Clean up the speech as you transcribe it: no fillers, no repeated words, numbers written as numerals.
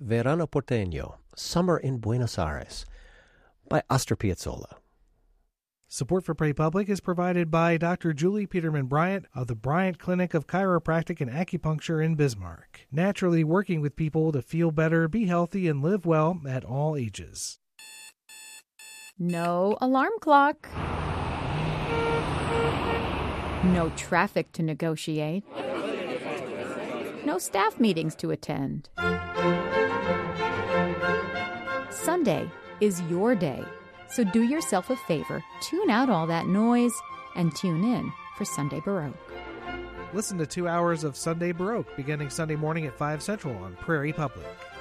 Verano Porteño, Summer in Buenos Aires, by Astor Piazzolla. Support for Pray Public is provided by Dr. Julie Peterman Bryant of the Bryant Clinic of Chiropractic and Acupuncture in Bismarck, naturally working with people to feel better, be healthy, and live well at all ages. No alarm clock. No traffic to negotiate. No staff meetings to attend. Sunday is your day, so do yourself a favor, tune out all that noise, and tune in for Sunday Baroque. Listen to 2 hours of Sunday Baroque beginning Sunday morning at 5 Central on Prairie Public.